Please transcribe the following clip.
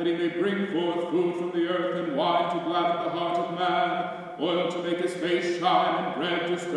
he may bring forth food from the earth and wine to gladden the heart of man, oil to make his face shine, and bread to stir